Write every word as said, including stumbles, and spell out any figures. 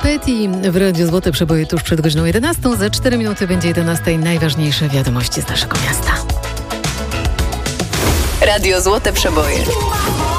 Petty w Radiu Złote Przeboje tuż przed godziną jedenastą. Za cztery minuty będzie jedenasta i najważniejsze wiadomości z naszego miasta. Radio Złote Przeboje.